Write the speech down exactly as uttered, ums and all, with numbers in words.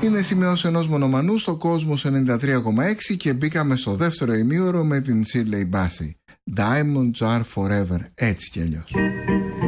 Είναι σημείωση ενός μονομανού στο Κόσμος ενενήντα τρία κόμμα έξι και μπήκαμε στο δεύτερο ημίωρο με την Shirley Bassey. Diamonds are forever, έτσι κι αλλιώς.